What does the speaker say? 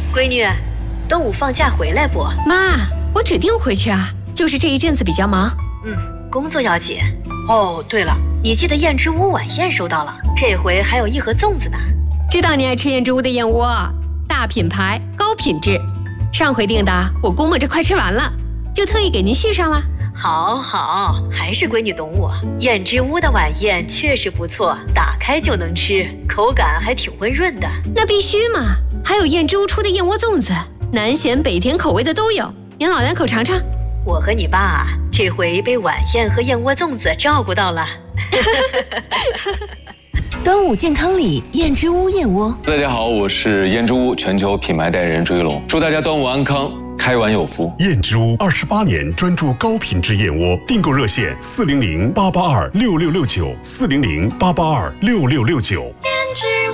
闺女，端午放假回来不？ 妈，我指定回去啊，就是这一阵子比较忙。 工作要紧。哦，对了，你记得燕之屋晚宴收到了，这回还有一盒粽子呢。 知道你爱吃燕之屋的燕窝，大品牌高品质。上回订的我估摸着快吃完了，就特意给您续上了。 好，还是闺女懂我。燕之屋的晚宴确实不错，打开就能吃，口感还挺温润的。 那必须嘛，还有燕之屋出的燕窝粽子，南咸北甜口味的都有，您老两口尝尝。 我和你爸这回被晚宴和燕窝粽子照顾到了。 端午健康礼，燕之屋燕窝。 大家好，我是燕之屋全球品牌代言人朱一龙，祝大家端午安康，开碗有福。 燕之屋28年专注高品质燕窝，订购热线400-882-6669，400-882-6669。